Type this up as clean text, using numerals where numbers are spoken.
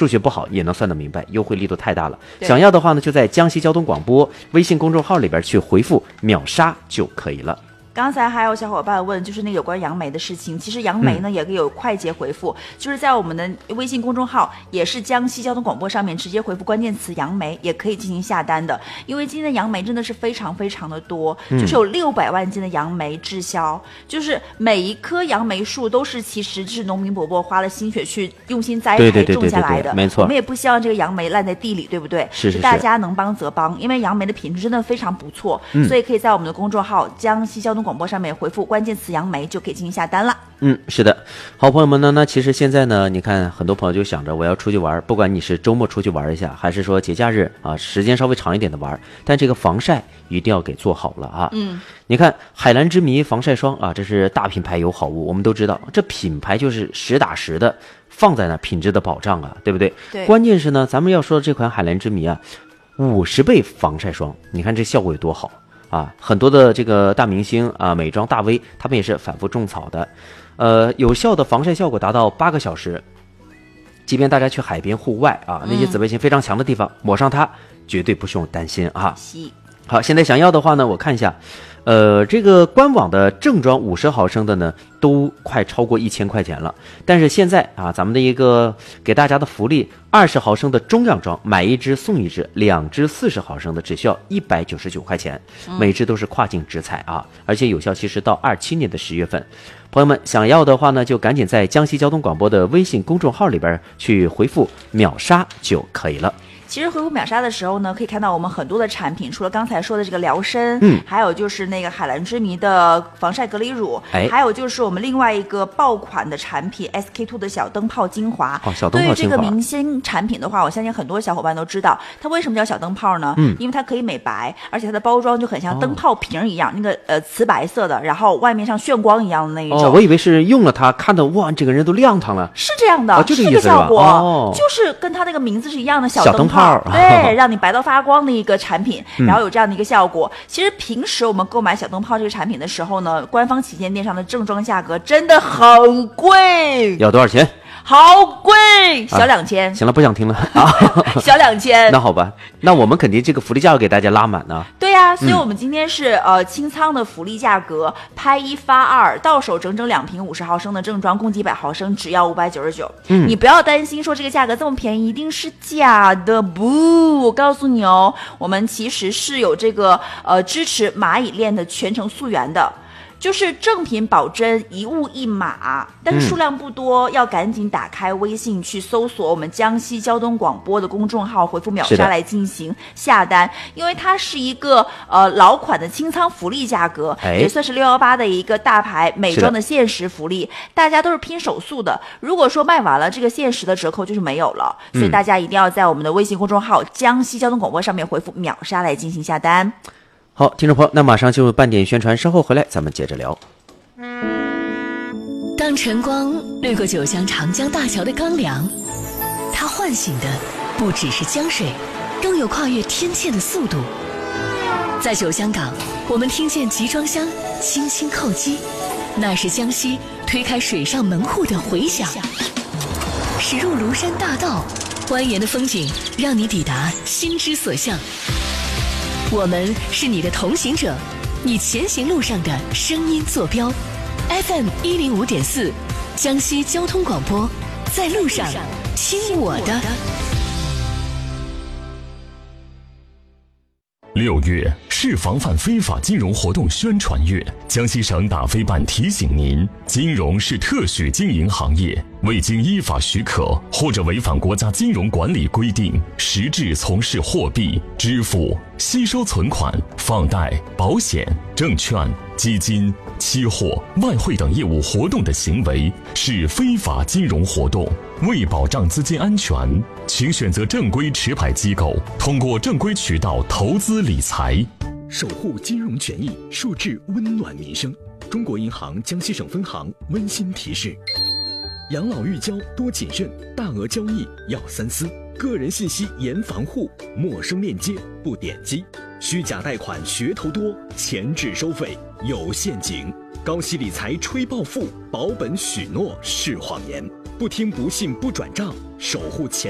数学不好也能算得明白，优惠力度太大了。想要的话呢，就在江西交通广播微信公众号里边去回复秒杀就可以了。 刚才还有小伙伴问，就是那个有关杨梅的事情。其实杨梅呢，也可以有快捷回复，就是在我们的微信公众号，也是江西交通广播上面直接回复关键词杨梅，也可以进行下单的。因为今天的杨梅真的是非常非常的多，就是有600万斤的杨梅滞销，就是每一棵杨梅树都是其实是农民伯伯花了心血去用心栽培种下来的。 没错， 我们也不希望这个杨梅烂在地里，对不对？ 是大家能帮则帮，因为杨梅的品质真的非常不错，所以可以在我们的公众号江西交通广播上面回复关键词杨梅就可以进行下单了。 是的，好朋友们呢，那其实现在呢，你看很多朋友就想着我要出去玩，不管你是周末出去玩一下，还是说节假日啊，时间稍微长一点的玩，但这个防晒一定要给做好了啊。你看海蓝之谜防晒霜啊，这是大品牌有好物，我们都知道，这品牌就是实打实的放在那品质的保障啊，对不对？ 对。 关键是呢，咱们要说这款海蓝之谜啊，50倍防晒霜，你看这效果有多好啊！很多的这个大明星啊，美妆大 V， 他们也是反复种草的，有效的防晒效果达到8个小时。即便大家去海边户外啊，那些紫外线非常强的地方，抹上它绝对不用担心啊。好，现在想要的话呢，我看一下，这个官网的正装50毫升的呢，都快超过1000块钱了。但是现在啊，咱们的一个给大家的福利，20毫升的中样装，买1支送1支，2支40毫升的只需要199块钱，每支都是跨境直采啊，而且有效期是到27年的10月份。朋友们想要的话呢，就赶紧在江西交通广播的微信公众号里边去回复秒杀就可以了。 其实回复秒杀的时候呢，可以看到我们很多的产品，除了刚才说的这个疗参，还有就是那个海蓝之谜的防晒隔离乳，还有就是我们另外一个爆款的产品 SK2 的小灯泡精华。 小灯泡精华。对于这个明星产品的话，我相信很多小伙伴都知道，它为什么叫小灯泡呢？因为它可以美白，而且它的包装就很像灯泡瓶一样，那个瓷白色的，然后外面像炫光一样的那一种。 我以为是用了它，看到哇，这个人都亮堂了。 是这样的， 就这个意思效果，就是跟它那个名字是一样的小灯泡。对，让你白到发光的一个产品，然后有这样的一个效果。其实平时我们购买小灯泡这个产品的时候呢，官方旗舰店上的正装价格真的很贵。 要多少钱？ 好贵，小2000。 行了，不想听了啊， 小2000。 那好吧，那我们肯定这个福利价要给大家拉满呢。 对呀，所以我们今天是清仓的福利价格，拍1发2，到手整整2瓶50毫升的正装，共计100毫升，只要599。你不要担心说这个价格这么便宜一定是假的，不，我告诉你哦，我们其实是有这个支持蚂蚁链的全程溯源的。就是正品保真，1物1码，但是数量不多，要赶紧打开微信去搜索我们江西交通广播的公众号，回复秒杀来进行下单，因为它是一个老款的清仓福利价格，也算是618的一个大牌美妆的限时福利，大家都是拼手速的，如果说卖完了，这个限时的折扣就是没有了，所以大家一定要在我们的微信公众号江西交通广播上面回复秒杀来进行下单。 好，听众朋友，那马上进入半点宣传，稍后回来咱们接着聊。 当晨光掠过九江长江大桥的刚凉，它唤醒的不只是江水，更有跨越天堑的速度。在九江港，我们听见集装箱轻轻叩击，那是江西推开水上门户的回响。驶入庐山大道，蜿蜒的风景让你抵达心之所向。我们是你的同行者，你前行路上的声音坐标。FM 105.4，江西交通广播，在路上听我的。 6月是防范非法金融活动宣传月，江西省打非办提醒您，金融是特许经营行业，未经依法许可或者违反国家金融管理规定，实质从事货币、支付、吸收存款、放贷、保险、证券、基金、期货、外汇等业务活动的行为，是非法金融活动。为保障资金安全，请选择正规持牌机构，通过正规渠道投资理财， 守护金融权益，树质温暖民生。中国银行江西省分行温馨提示：养老育交多谨慎，大额交易要三思，个人信息严防护，陌生链接不点击，虚假贷款噱头多，前置收费有陷阱，高息理财吹暴富，保本许诺是谎言，不听不信不转账，守护钱。